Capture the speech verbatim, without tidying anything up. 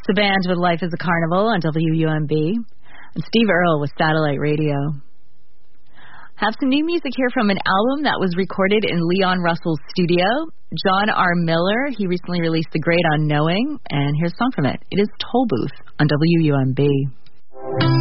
Saban with Life is a Carnival on W U M B. And Steve Earle with Satellite Radio. Have some new music here from an album that was recorded in Leon Russell's studio. John R. Miller, he recently released The Great Unknowing, and here's a song from it. It is Toll Booth on W U M B.